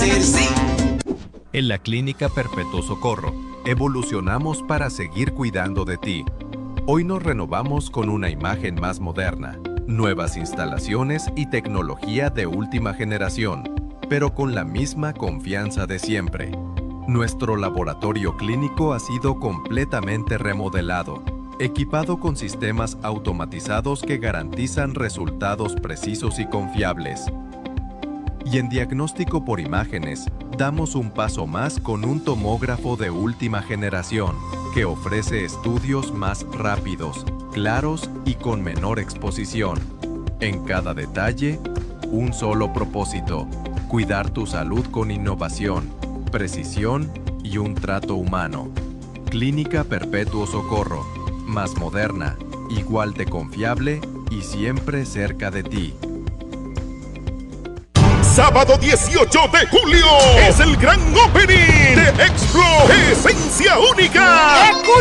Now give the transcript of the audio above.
decir sí. En la Clínica Perpetuo Socorro, evolucionamos para seguir cuidando de ti. Hoy nos renovamos con una imagen más moderna, nuevas instalaciones y tecnología de última generación, pero con la misma confianza de siempre. Nuestro laboratorio clínico ha sido completamente remodelado, equipado con sistemas automatizados que garantizan resultados precisos y confiables. Y en diagnóstico por imágenes, damos un paso más con un tomógrafo de última generación, que ofrece estudios más rápidos, claros y con menor exposición. En cada detalle, un solo propósito: cuidar tu salud con innovación, precisión y un trato humano. Clínica Perpetuo Socorro, más moderna, igual de confiable y siempre cerca de ti. Sábado 18 de julio es el gran opening de Explo Esencia Única.